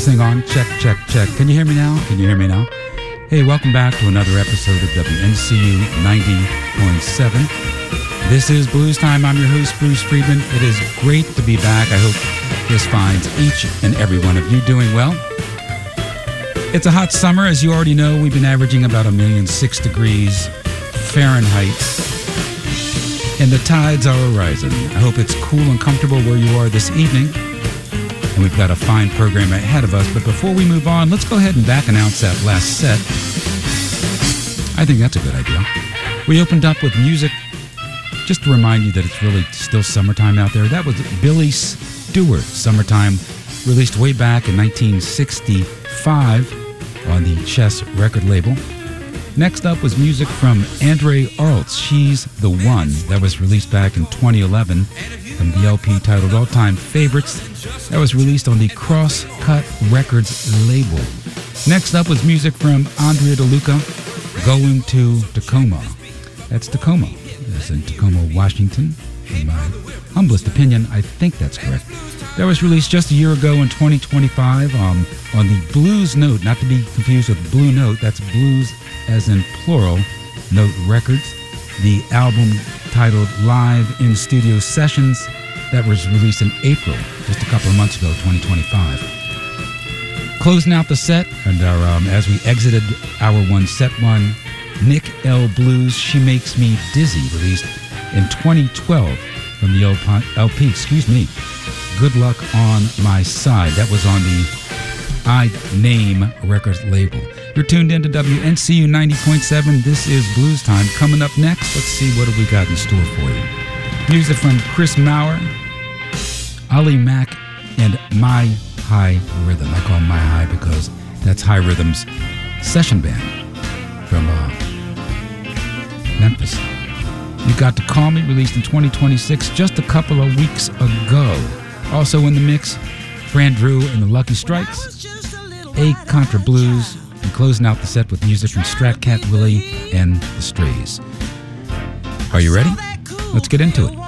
this thing on? Check, check, check. Can you hear me now? Can you hear me now? Hey, welcome back to another episode of WNCU 90.7. This is Blues Time. I'm your host, Bruce Friedman. It is great to be back. I hope this finds each and every one of you doing well. It's a hot summer. As you already know, we've been averaging about 1,006 degrees Fahrenheit. And the tides are rising. I hope it's cool and comfortable where you are this evening. And we've got a fine program ahead of us. But before we move on, let's go ahead and back announce that last set. I think that's a good idea. We opened up with music, just to remind you that it's really still summertime out there. That was Billy Stewart, Summertime, released way back in 1965 on the Chess record label. Next up was music from Andre Arltz, She's the One. That was released back in 2011 from the LP titled All Time Favorites. That was released on the Crosscut Records label. Next up was music from Andrea DeLuca, Going to Tacoma. That's Tacoma. That's in Tacoma, Washington. In my humblest opinion, I think that's correct. That was released just a year ago in 2025 on the Blues Note, not to be confused with Blue Note. That's Blues as in plural, Note Records. The album titled Live in Studio Sessions, that was released in April, just a couple of months ago, 2025. Closing out the set, and as we exited hour one, set one, Nick L. Blues, She Makes Me Dizzy, released in 2012 from the LP, Good Luck on My Side. That was on the I Name Records label. You're tuned in to WNCU 90.7. This is Blues Time. Coming up next, let's see what have we got in store for you. Music from Chris Maurer, Ali Mack, and My High Rhythm. I call My High because that's High Rhythm's session band from Memphis. You Got to Call Me, released in 2026, just a couple of weeks ago. Also in the mix, Fran Drew and the Lucky Strikes, A Contra Blues, and closing out the set with music from Strat Cat Willie and the Strays. Are you ready? Let's get into it.